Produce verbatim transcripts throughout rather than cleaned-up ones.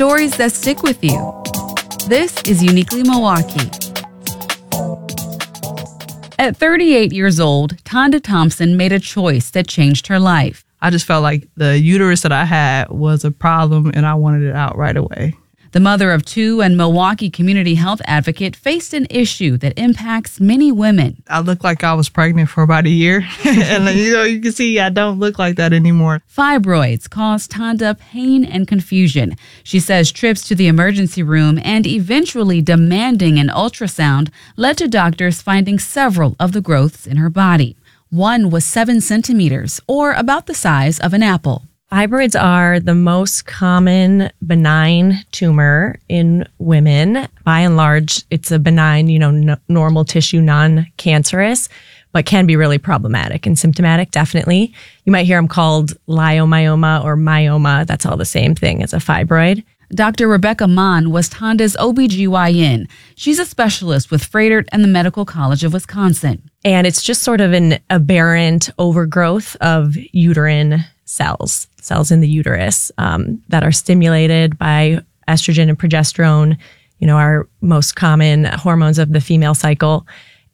stories that stick with you. This is Uniquely Milwaukee. At thirty-eight years old, Tonda Thompson made a choice that changed her life. I just felt like the uterus that I had was a problem and I wanted it out right away. The mother of two and Milwaukee community health advocate faced an issue that impacts many women. I looked like I was pregnant for about a year. And you know, you can see I don't look like that anymore. Fibroids cause Tonda pain and confusion. She says trips to the emergency room and eventually demanding an ultrasound led to doctors finding several of the growths in her body. One was seven centimeters, or about the size of an apple. Fibroids are the most common benign tumor in women. By and large, it's a benign, you know, n- normal tissue, non-cancerous, but can be really problematic and symptomatic, definitely. You might hear them called leiomyoma or myoma. That's all the same thing as a fibroid. Doctor Rebecca Mon was Tonda's O B G Y N. She's a specialist with Froedtert and the Medical College of Wisconsin. And it's just sort of an aberrant overgrowth of uterine cells, cells in the uterus um, that are stimulated by estrogen and progesterone, you know, our most common hormones of the female cycle.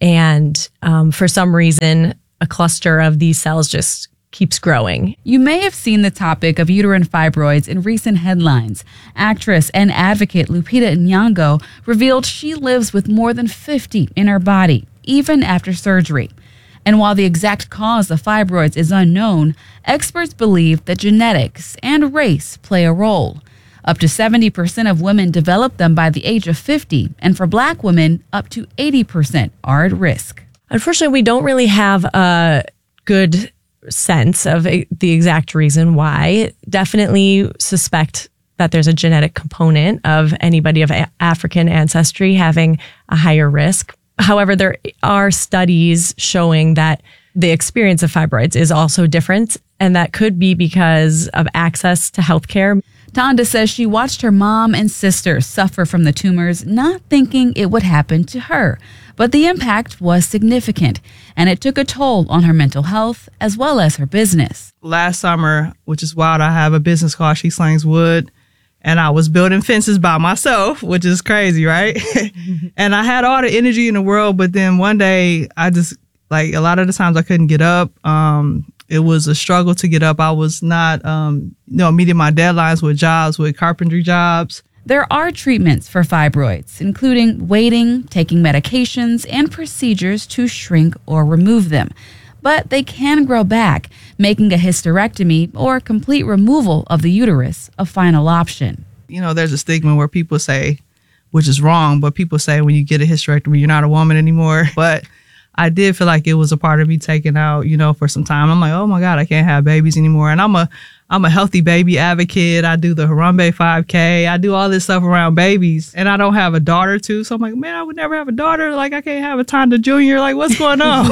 And um, for some reason, a cluster of these cells just keeps growing. You may have seen the topic of uterine fibroids in recent headlines. Actress and advocate Lupita Nyong'o revealed she lives with more than fifty in her body, even after surgery. And while the exact cause of fibroids is unknown, experts believe that genetics and race play a role. Up to seventy percent of women develop them by the age of fifty, and for Black women, up to eighty percent are at risk. Unfortunately, we don't really have a good sense of the exact reason why. Definitely suspect that there's a genetic component of anybody of African ancestry having a higher risk. However, there are studies showing that the experience of fibroids is also different, and that could be because of access to healthcare. Tonda says she watched her mom and sister suffer from the tumors, not thinking it would happen to her. But the impact was significant, and it took a toll on her mental health as well as her business. Last summer, which is wild, I have a business called She Slings Wood. And I was building fences by myself, which is crazy, right? And I had all the energy in the world, but then one day I just, like a lot of the times I couldn't get up. Um, it was a struggle to get up. I was not, um, you know, meeting my deadlines with jobs, with carpentry jobs. There are treatments for fibroids, including waiting, taking medications, and procedures to shrink or remove them. But they can grow back, making a hysterectomy or complete removal of the uterus a final option. You know, there's a stigma where people say, which is wrong, but people say when you get a hysterectomy, you're not a woman anymore. But I did feel like it was a part of me taken out, you know, for some time. I'm like, oh my God, I can't have babies anymore. And I'm a I'm a healthy baby advocate. I do the Harambe five K. I do all this stuff around babies. And I don't have a daughter too. So I'm like, man, I would never have a daughter. Like, I can't have a Tonda Junior Like, what's going on?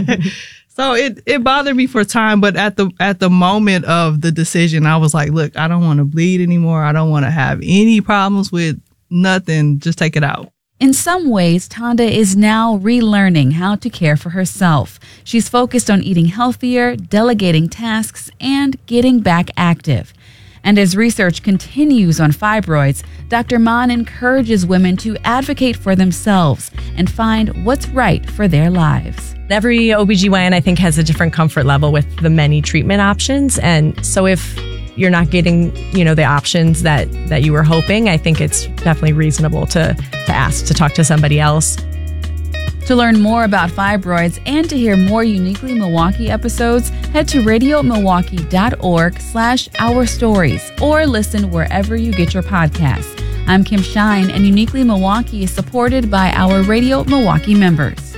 So it, it bothered me for a time, but at the at the moment of the decision, I was like, look, I don't want to bleed anymore. I don't want to have any problems with nothing. Just take it out. In some ways, Tonda is now relearning how to care for herself. She's focused on eating healthier, delegating tasks, and getting back active. And as research continues on fibroids, Doctor Mon encourages women to advocate for themselves and find what's right for their lives. Every O B G Y N, I think, has a different comfort level with the many treatment options. And so if you're not getting, you know, the options that, that you were hoping, I think it's definitely reasonable to, to ask to talk to somebody else. To learn more about fibroids and to hear more Uniquely Milwaukee episodes, head to radiomilwaukee.org slash our stories or listen wherever you get your podcasts. I'm Kim Shine, and Uniquely Milwaukee is supported by our Radio Milwaukee members.